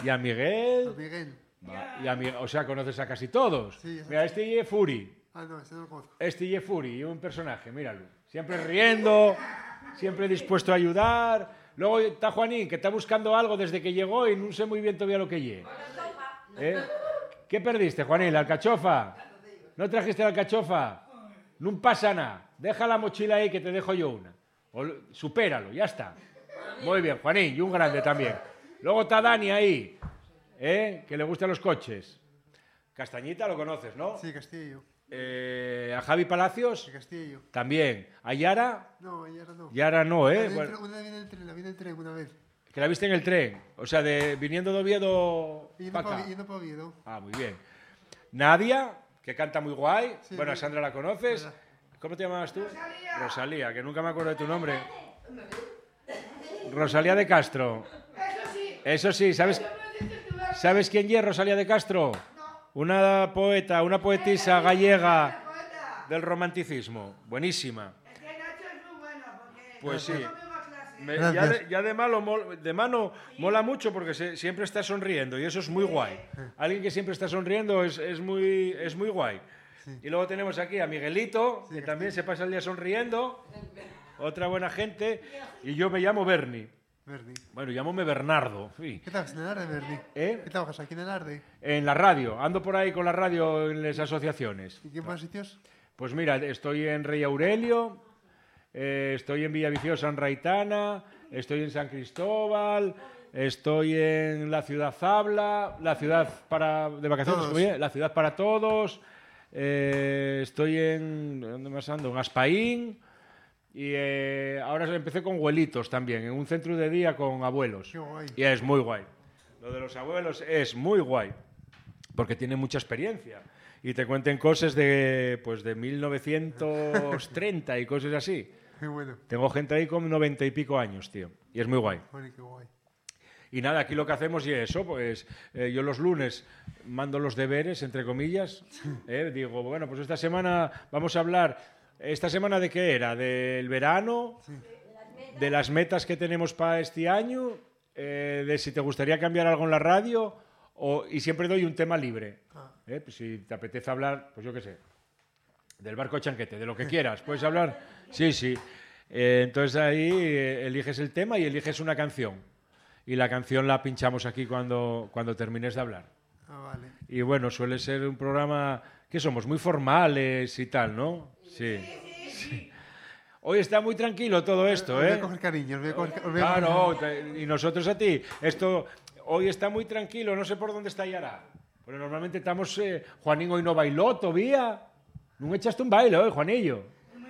Y a Miguel. A Miguel. O sea, conoces a casi todos. Sí, mira, este es Fury. Ah, no, este no lo conozco. Este es Fury, y un personaje, míralo. Siempre riendo, siempre dispuesto a ayudar. Luego está Juanín, que está buscando algo desde que llegó y no sé muy bien todavía lo que lle. ¿Qué perdiste, Juanín? ¿La alcachofa? ¿No trajiste la alcachofa? No pasa nada. Deja la mochila ahí que te dejo yo una. Supéralo, ya está. Muy bien, Juanín, y un grande también. Luego está Dani ahí, que le gustan los coches. Castañita lo conoces, ¿no? Sí, Castillo. A Javi Palacios. De Castillo. También. ¿A Yara? No, Yara no. Yara no, ¿eh? Una vez la vi en el tren una vez. Que la viste en el tren. O sea, viniendo de Oviedo Y para acá. no para Oviedo. Ah, muy bien. Nadia, que canta muy guay. Sí, bueno, a Sandra la conoces. Verdad. ¿Cómo te llamabas tú? Rosalía, que nunca me acuerdo de tu nombre. Rosalía de Castro. Eso sí, ¿sabes quién es Rosalía de Castro? Una poeta, una poetisa gallega del romanticismo. Buenísima. Pues sí. Ya de mano mola mucho porque siempre está sonriendo y eso es muy guay. Alguien que siempre está sonriendo es muy guay. Sí. Y luego tenemos aquí a Miguelito, que también se pasa el día sonriendo. Otra buena gente. Y yo me llamo Berni. Berni. Bueno, llámame Bernardo. Sí. ¿Qué trabajas en el Arde, Berni? ¿Qué trabajas aquí en el Arde? En la radio. Ando por ahí con la radio en las asociaciones. ¿Y qué más sitios? Pues mira, estoy en Rey Aurelio, estoy en Villaviciosa, en Raitana, estoy en San Cristóbal, estoy en la Ciudad Zabla, la ciudad de vacaciones, ¿cómo es? La ciudad para todos, estoy en... ¿Dónde más ando? En Aspaín. Y ahora empecé con abuelitos también, en un centro de día con abuelos. Qué guay. Y es muy guay. Lo de los abuelos es muy guay, porque tienen mucha experiencia. Y te cuenten cosas de 1930 y cosas así. Qué bueno. Tengo gente ahí con 90 y pico años, tío. Y es muy guay. Bueno, qué guay. Y nada, aquí lo que hacemos y eso, pues yo los lunes mando los deberes, entre comillas. Digo, bueno, pues esta semana vamos a hablar... ¿Esta semana de qué era? ¿Del verano? Sí. ¿De las metas que tenemos para este año? ¿De si te gustaría cambiar algo en la radio? Y siempre doy un tema libre. Pues si te apetece hablar, pues yo qué sé, del barco chanquete, de lo que quieras. ¿Puedes hablar? Sí. Entonces ahí eliges el tema y eliges una canción. Y la canción la pinchamos aquí cuando termines de hablar. Vale. Y bueno, suele ser un programa que somos muy formales y tal, ¿no? Sí. Hoy está muy tranquilo todo esto, Voy a coger cariño. Claro, y nosotros a ti. Esto hoy está muy tranquilo, no sé por dónde está Yara. Pero normalmente estamos... Juanín hoy no bailó todavía. No echaste un baile hoy, Juanillo.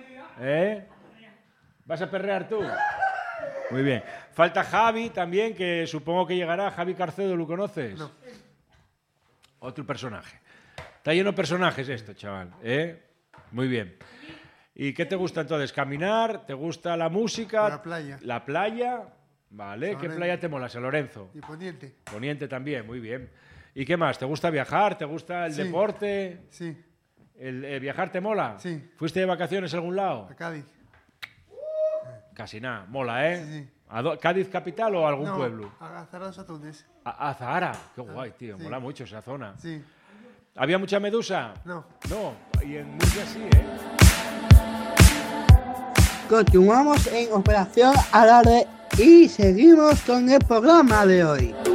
¿Vas a perrear tú? Muy bien. Falta Javi también, que supongo que llegará. Javi Carcedo, ¿lo conoces? No. Otro personaje. Está lleno de personajes esto, chaval. Muy bien. ¿Y qué te gusta entonces? ¿Caminar? ¿Te gusta la música? La playa. ¿La playa? Vale. San ¿Qué Lorenzo. playa te mola? San Lorenzo. Y Poniente. Poniente también, muy bien. ¿Y qué más? ¿Te gusta viajar? ¿Te gusta el deporte? Sí. ¿El viajar te mola? Sí. ¿Fuiste de vacaciones a algún lado? A Cádiz. Casi nada. Mola, ¿eh? Sí. ¿Cádiz capital o algún No, pueblo? a Zahara dos Atunes. A Zahara. Qué guay, tío. Mola mucho esa zona. Sí. ¿Había mucha medusa? No. No. Y en Murcia sí, ¿eh? Continuamos en Operación Alarde y seguimos con el programa de hoy.